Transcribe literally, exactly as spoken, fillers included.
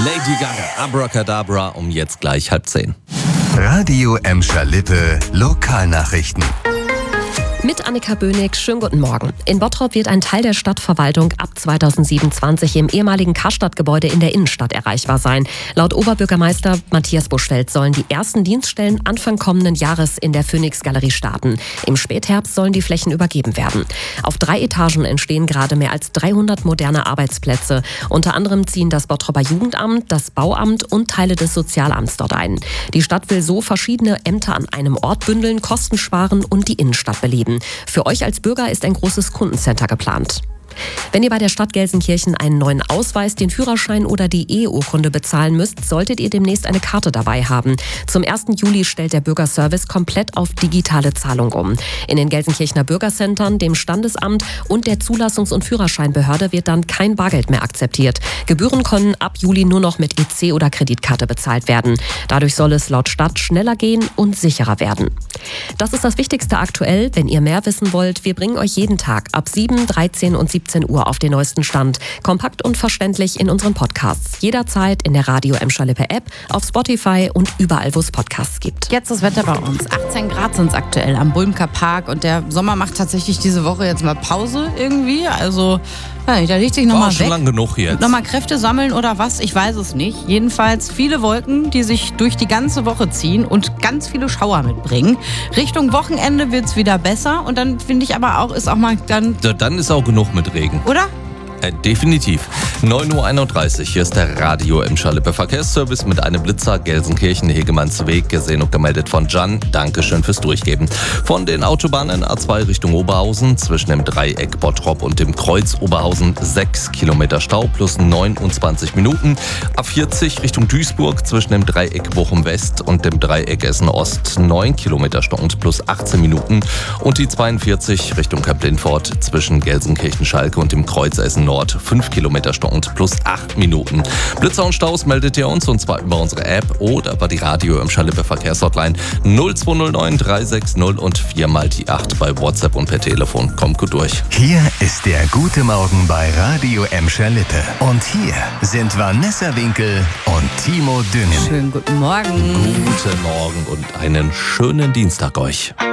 Lady Gaga, Abracadabra, um jetzt gleich halb zehn. Radio Emscher Lippe, Lokalnachrichten. Mit Annika Bönig, schönen guten Morgen. In Bottrop wird ein Teil der Stadtverwaltung ab zweitausendsiebenundzwanzig im ehemaligen Karstadt-Gebäude in der Innenstadt erreichbar sein. Laut Oberbürgermeister Matthias Buschfeld sollen die ersten Dienststellen Anfang kommenden Jahres in der Phoenix-Galerie starten. Im Spätherbst sollen die Flächen übergeben werden. Auf drei Etagen entstehen gerade mehr als dreihundert moderne Arbeitsplätze. Unter anderem ziehen das Bottroper Jugendamt, das Bauamt und Teile des Sozialamts dort ein. Die Stadt will so verschiedene Ämter an einem Ort bündeln, Kosten sparen und die Innenstadt beleben. Für euch als Bürger ist ein großes Kundencenter geplant. Wenn ihr bei der Stadt Gelsenkirchen einen neuen Ausweis, den Führerschein oder die Eheurkunde bezahlen müsst, solltet ihr demnächst eine Karte dabei haben. Zum ersten Juli stellt der Bürgerservice komplett auf digitale Zahlung um. In den Gelsenkirchener Bürgercentern, dem Standesamt und der Zulassungs- und Führerscheinbehörde wird dann kein Bargeld mehr akzeptiert. Gebühren können ab Juli nur noch mit E C oder Kreditkarte bezahlt werden. Dadurch soll es laut Stadt schneller gehen und sicherer werden. Das ist das Wichtigste aktuell. Wenn ihr mehr wissen wollt, wir bringen euch jeden Tag ab sieben, dreizehn und siebzehn Uhr auf den neuesten Stand. Kompakt und verständlich in unseren Podcasts. Jederzeit in der Radio Emscher Lippe App, auf Spotify und überall, wo es Podcasts gibt. Jetzt das Wetter bei uns. achtzehn Grad sind es aktuell am Bulmker Park und der Sommer macht tatsächlich diese Woche jetzt mal Pause irgendwie. Also, ja, da liegt sich nochmal weg. War schon lang genug jetzt. Nochmal Kräfte sammeln oder was? Ich weiß es nicht. Jedenfalls viele Wolken, die sich durch die ganze Woche ziehen und ganz viele Schauer mitbringen. Richtung Wochenende wird es wieder besser und dann finde ich aber auch, ist auch mal dann... Ja, dann ist auch genug mit Regen. Oder? Äh, definitiv. neun Uhr einunddreißig, hier ist der Radio Emscher Lippe Verkehrsservice mit einem Blitzer Gelsenkirchen Hegemannsweg, gesehen und gemeldet von Jan. Dankeschön fürs Durchgeben. Von den Autobahnen A zwei Richtung Oberhausen zwischen dem Dreieck Bottrop und dem Kreuz Oberhausen sechs Kilometer Stau plus neunundzwanzig Minuten. A vierzig Richtung Duisburg zwischen dem Dreieck Bochum West und dem Dreieck Essen Ost neun Kilometer Stau und plus achtzehn Minuten. Und die zweiundvierzig Richtung Kamp-Lindfort zwischen Gelsenkirchen-Schalke und dem Kreuz Essen Nord fünf Kilometer Stau und plus acht Minuten. Blitzer und Staus meldet ihr uns und zwar über unsere App oder über die Radio Emscher Lippe Verkehrshotline null zwei null neun drei sechs null und vier mal die acht bei WhatsApp und per Telefon. Kommt gut durch. Hier ist der gute Morgen bei Radio Emscher Lippe. Und hier sind Vanessa Winkel und Timo Düngen. Schönen guten Morgen. Guten Morgen und einen schönen Dienstag euch.